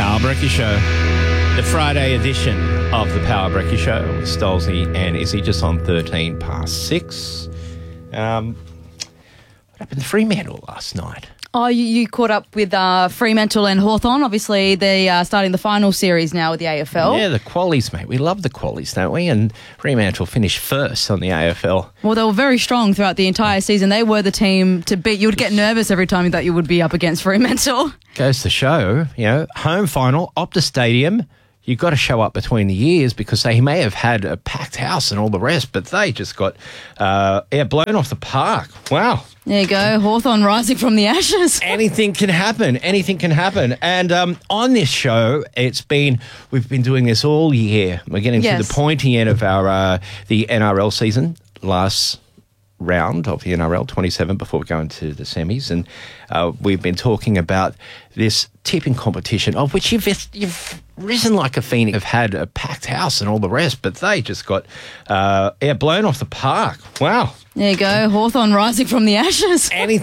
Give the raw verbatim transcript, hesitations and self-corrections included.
Power Brekkie Show. The Friday edition of the Power Brekkie Show with Stolzy and Izzy, just on thirteen past six. Um, what happened to Fremantle last night? Oh, you, you caught up with uh, Fremantle and Hawthorn. Obviously, they are starting the final series now with the A F L. Yeah, the qualies, mate. We love the qualies, don't we? And Fremantle finished first on the A F L. Well, they were very strong throughout the entire season. They were the team to beat. You would get nervous every time that you would be up against Fremantle. Goes to show, you know, home final, Optus Stadium. You've got to show up between the years because they may have had a packed house and all the rest, but they just got uh, yeah, blown off the park. Wow. There you go. Hawthorn rising from the ashes. Anything can happen. Anything can happen. And um, on this show, it's been, we've been doing this all year. We're getting Yes. to the pointy end of our uh, the N R L season, last round of the N R L, twenty-seven, before we go into the semis. And uh, we've been talking about this tipping competition, of which you've you've risen like a phoenix. Have had a packed house and all the rest, but they just got uh, yeah, blown off the park. Wow. There you go. Hawthorn rising from the ashes. Anything